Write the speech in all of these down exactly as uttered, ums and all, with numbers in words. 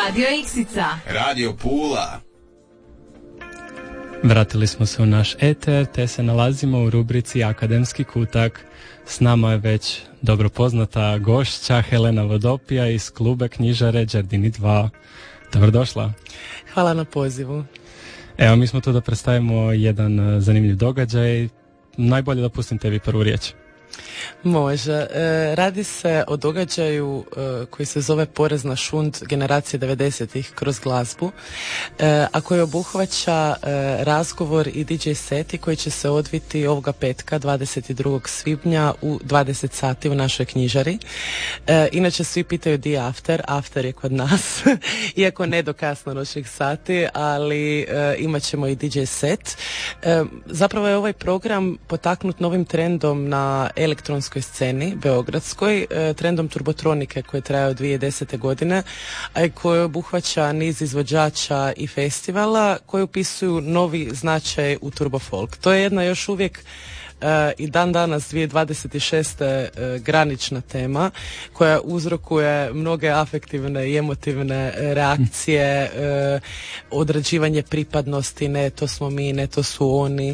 Radio Iksica. Radio Pula. Vratili smo se u naš eter, te se nalazimo u rubrici Akademski kutak. S nama je već dobro poznata gošća Helena Vodopija iz kluba knjižare Đardini dva. Dobrodošla. Hvala na pozivu. Evo, mi smo tu da predstavimo jedan zanimljiv događaj. Najbolje da pustim tebi prvu riječ. Može. E, radi se o događaju e, koji se zove Porez na šund generacije devedesetih kroz glazbu, e, a koji obuhvaća e, razgovor i D J seti koji će se odviti ovoga petka dvadeset drugog svibnja u dvadeset sati u našoj knjižari. E, inače svi pitaju di je after, after je kod nas, iako ne do kasno noćnih sati, ali e, imat ćemo i D J set. E, zapravo je ovaj program potaknut novim trendom na elektronskoj sceni beogradskoj, e, trendom turbotronike koji traje od dvije tisuće desete. godine, a i koji obuhvaća niz izvođača i festivala koji upisuju novi značaj u turbofolk. To je jedna još uvijek Uh, i dan danas dvije tisuće dvadeset šeste. Uh, granična tema koja uzrokuje mnoge afektivne i emotivne reakcije, uh, određivanje pripadnosti, ne to smo mi, ne to su oni,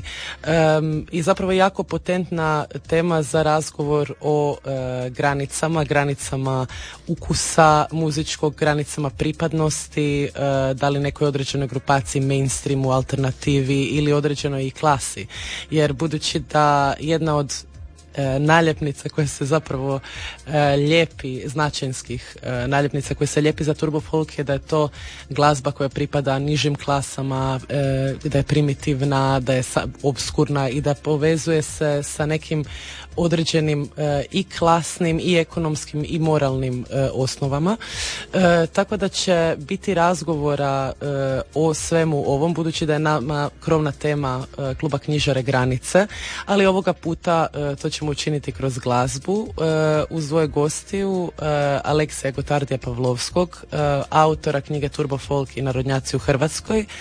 um, i zapravo jako potentna tema za razgovor o uh, granicama, granicama ukusa muzičkog, granicama pripadnosti, uh, da li nekoj određenoj grupaciji, mainstreamu, alternativi ili određenoj i klasi, jer budući da jedna od e, naljepnica koja se zapravo e, lijepi, značajnskih e, naljepnica koja se lijepi za turbo folk je da je to glazba koja pripada nižim klasama, e, da je primitivna, da je sa, obskurna i da povezuje se sa nekim određenim e, i klasnim i ekonomskim i moralnim e, osnovama. E, tako da će biti razgovora e, o svemu ovom, budući da je nama krovna tema e, kluba knjižare Granice, ali ovoga puta e, to ćemo učiniti kroz glazbu e, uz dvoje gostiju, e, Aleksija Gotardija Pavlovskog, e, autora knjige Turbo folk i narodnjaci u Hrvatskoj, e,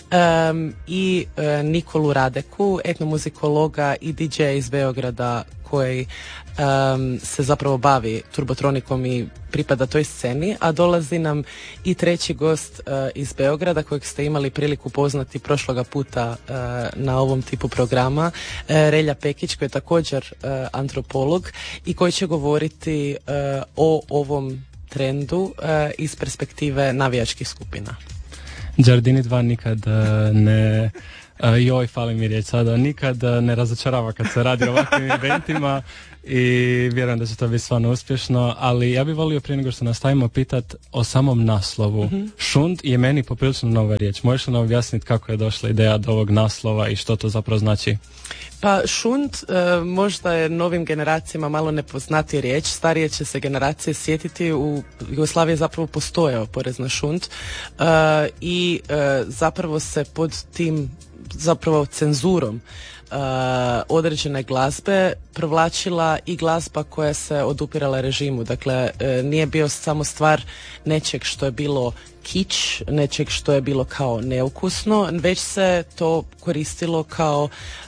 i e, Nikolu Radeku, etnomuzikologa i D J iz Beograda koji um, se zapravo bavi turbotronikom i pripada toj sceni, a dolazi nam i treći gost uh, iz Beograda kojeg ste imali priliku poznati prošloga puta uh, na ovom tipu programa, uh, Relja Pekić, koji je također uh, antropolog i koji će govoriti uh, o ovom trendu uh, iz perspektive navijačkih skupina. Đardini dva nikad uh, ne... Uh, joj, fali mi riječ sada, nikad uh, ne razočarava kad se radi o ovakvim eventima i vjerujem da će to biti stvarno uspješno, ali ja bih volio prije nego što nastavimo pitat o samom naslovu. Mm-hmm. Šund je meni poprilično nova riječ. Možeš li nam objasniti kako je došla ideja do ovog naslova i što to zapravo znači? Pa šund e, možda je novim generacijama malo nepoznati riječ, starije će se generacije sjetiti, u Jugoslaviji zapravo postojao porez na šund e, i e, zapravo se pod tim zapravo cenzurom Uh, određene glazbe provlačila i glazba koja se odupirala režimu. Dakle, uh, nije bio samo stvar nečeg što je bilo kič, nečeg što je bilo kao neukusno, već se to koristilo kao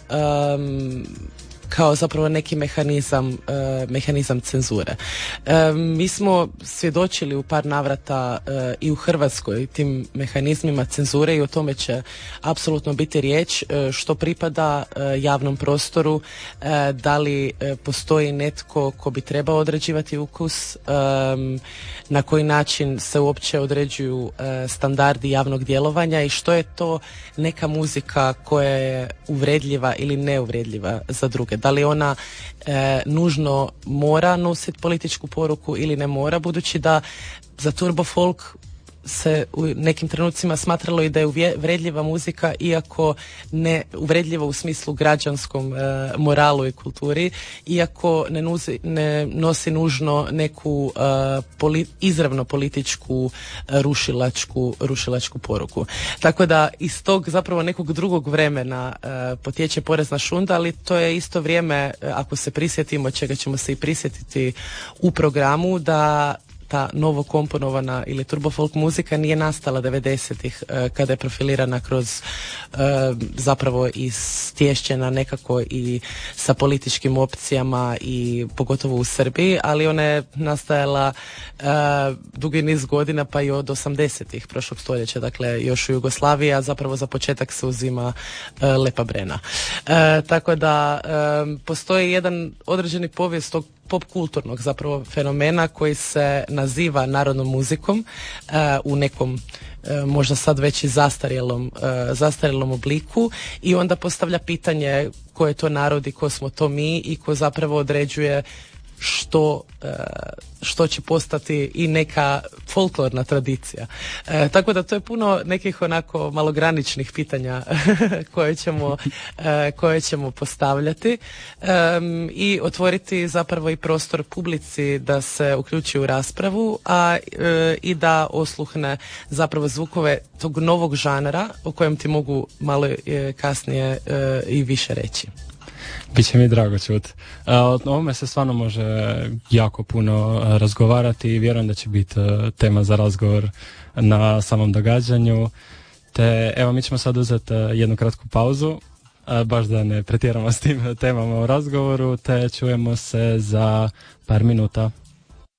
um, kao zapravo neki mehanizam, uh, mehanizam cenzure. Uh, mi smo svjedočili u par navrata uh, i u Hrvatskoj tim mehanizmima cenzure i o tome će apsolutno biti riječ, uh, što pripada uh, javnom prostoru, uh, da li uh, postoji netko ko bi trebao određivati ukus, um, na koji način se uopće određuju uh, standardi javnog djelovanja i što je to neka muzika koja je uvredljiva ili neuvredljiva za druge. Da li ona e, nužno mora nositi političku poruku ili ne mora, budući da za turbo folk se u nekim trenucima smatralo i da je uvredljiva muzika, iako ne uvredljiva u smislu građanskom e, moralu i kulturi, iako ne, nuzi, ne nosi nužno neku e, poli, izravno političku e, rušilačku, rušilačku poruku. Tako da iz tog zapravo nekog drugog vremena e, potječe porez na šund, ali to je isto vrijeme, e, ako se prisjetimo, čega ćemo se i prisjetiti u programu, da ta novo komponovana ili turbo folk muzika nije nastala devedesetih uh, kada je profilirana kroz uh, zapravo i stješćena nekako i sa političkim opcijama i pogotovo u Srbiji, ali ona je nastajala uh, dugi niz godina pa i od osamdesetih prošlog stoljeća, dakle još u Jugoslaviji, a zapravo za početak se uzima uh, Lepa Brena. Uh, tako da um, postoji jedan određeni povijest tog pop kulturnog zapravo fenomena koji se naziva narodnom muzikom uh, u nekom uh, možda sad već i zastarjelom, uh, zastarjelom obliku i onda postavlja pitanje ko je to narod i ko smo to mi i ko zapravo određuje što, uh, što će postati i neka folklorna tradicija. Uh, tako da to je puno nekih onako malograničnih pitanja koje ćemo, uh, koje ćemo postavljati um, i otvoriti zapravo i prostor publici da se uključi u raspravu, a uh, i da osluhne zapravo zvukove tog novog žanra o kojem ti mogu malo uh, kasnije uh, i više reći. Biće mi drago čuti. O ovome se stvarno može jako puno razgovarati i vjerujem da će biti tema za razgovor na samom događanju. Te evo, mi ćemo sad uzeti jednu kratku pauzu, baš da ne pretjeramo s tim temama u razgovoru, te čujemo se za par minuta.